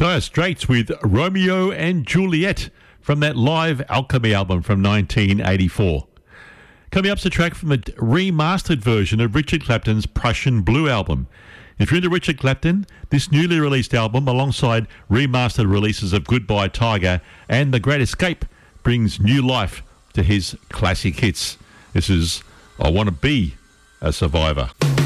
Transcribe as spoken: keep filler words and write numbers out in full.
Dire Straits with Romeo and Juliet from that live Alchemy album from nineteen eighty-four. Coming up's a track from a remastered version of Richard Clapton's Prussian Blue album. If you're into Richard Clapton, this newly released album, alongside remastered releases of Goodbye Tiger and The Great Escape, brings new life to his classic hits. This is I Want to Be a Survivor.